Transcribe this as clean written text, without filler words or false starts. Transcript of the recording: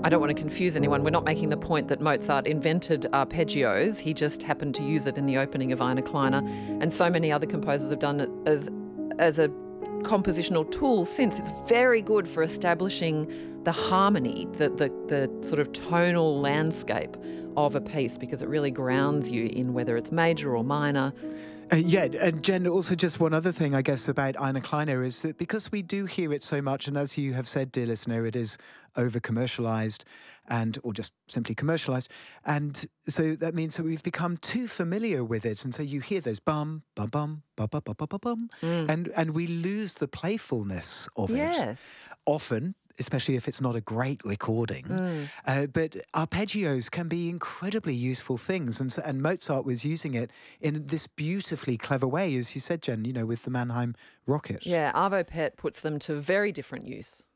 I don't want to confuse anyone. We're not making the point that Mozart invented arpeggios. He just happened to use it in the opening of Eine Kleine, and so many other composers have done it as a compositional tool since. It's very good for establishing the harmony, the sort of tonal landscape of a piece, because it really grounds you in whether it's major or minor. Yeah, and Jen, also just one other thing, I guess, about Eine Kleine is that because we do hear it so much, and as you have said, dear listener, it is over-commercialised or just simply commercialised. And so that means that we've become too familiar with it. And so you hear those bum, bum, bum, bum, bum, bum, bum, bum, and we lose the playfulness of it. Yes. Often, especially if it's not a great recording. But arpeggios can be incredibly useful things. And Mozart was using it in this beautifully clever way, as you said, Jen, with the Mannheim Rocket. Yeah, Arvo Pärt puts them to very different use.